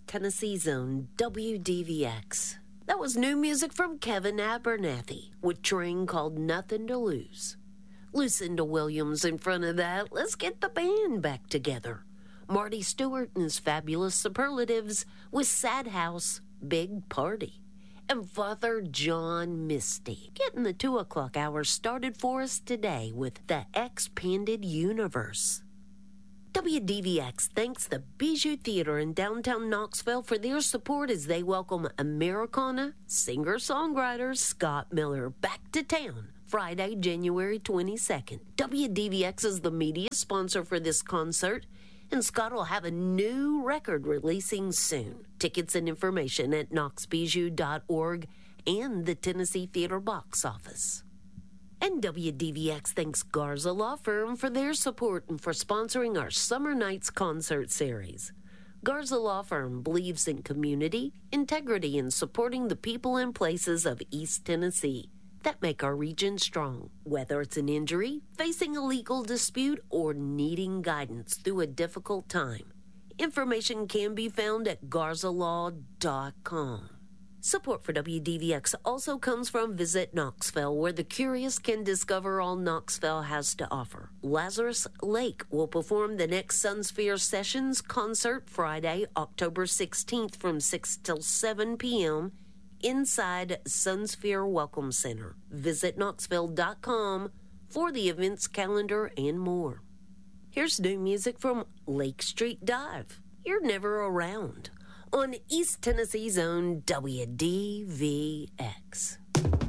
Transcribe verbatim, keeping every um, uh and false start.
Tennessee's own W D V X. That was new music from Kevin Abernathy with Train called Nothing to Lose. Lucinda Williams in front of that. Let's get the band back together. Marty Stewart and his fabulous superlatives with Sad House, Big Party. And Father John Misty getting the two o'clock hour started for us today with The Expanded Universe. W D V X thanks the Bijou Theater in downtown Knoxville for their support as they welcome Americana singer-songwriter Scott Miller back to town Friday, January twenty-second. W D V X is the media sponsor for this concert, and Scott will have a new record releasing soon. Tickets and information at knox bijou dot org and the Tennessee Theater box office. And W D V X thanks Garza Law Firm for their support and for sponsoring our Summer Nights concert series. Garza Law Firm believes in community, integrity, and supporting the people and places of East Tennessee that make our region strong. Whether it's an injury, facing a legal dispute, or needing guidance through a difficult time, information can be found at garza law dot com. Support for W D V X also comes from Visit Knoxville, where the curious can discover all Knoxville has to offer. Lazarus Lake will perform the next Sunsphere Sessions concert Friday, October sixteenth from six till seven p.m. inside Sunsphere Welcome Center. Visit knoxville dot com for the events calendar and more. Here's new music from Lake Street Dive. You're never around on East Tennessee's own W D V X.